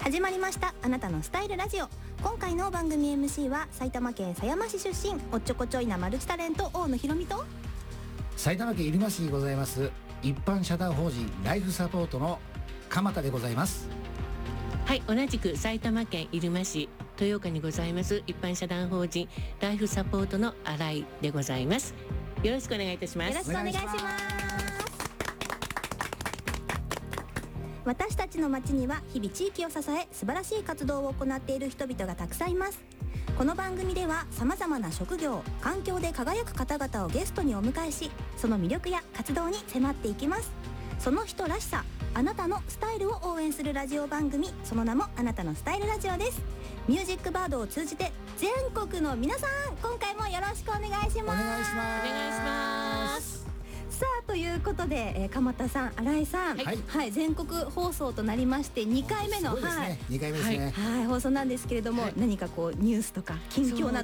始まりました、あなたのスタイルラジオ。今回の番組 MC は埼玉県狭山市出身、おっちょこちょいなマルチタレント大野ひろみと、 埼玉県入間市にございます一般社団法人ライフサポートの鎌田でございます。 はい、同じく埼玉県入間市豊岡にございます一般社団法人ライフサポートの新井でございます。よろしくお願いいたします。 よろしくお願いします。私たちの町には日々地域を支え素晴らしい活動を行っている人々がたくさんいます。この番組では様々な職業、環境で輝く方々をゲストにお迎えし、その魅力や活動に迫っていきます。その人らしさ、あなたのスタイルを応援するラジオ番組、その名もあなたのスタイルラジオです。ミュージックバードを通じて全国の皆さん、今回もよろしくお願いします。 お願いします。 お願いします。 さあということで、鎌田さん、新井さん、はい、全国放送となりまして2回目の、 すごいですね、2回目ですね。 はい、放送なんですけれども、何かこうニュースとか近況など